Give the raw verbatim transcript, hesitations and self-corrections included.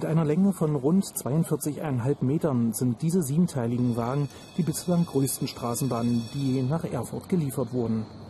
Mit einer Länge von rund zweiundvierzig Komma fünf Metern sind diese siebenteiligen Wagen die bislang größten Straßenbahnen, die nach Erfurt geliefert wurden.